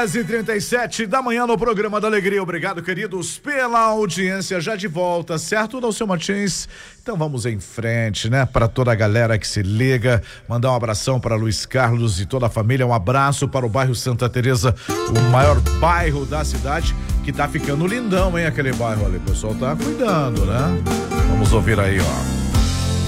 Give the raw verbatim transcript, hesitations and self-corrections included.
dez e trinta e sete da manhã no programa da Alegria. Obrigado, queridos, pela audiência. Já de volta, certo, Dalceu Martins? Então vamos em frente, né? Para toda a galera que se liga, mandar um abração para Luiz Carlos e toda a família. Um abraço para o bairro Santa Teresa, o maior bairro da cidade, que tá ficando lindão, hein? Aquele bairro ali. O pessoal tá cuidando, né? Vamos ouvir aí, ó.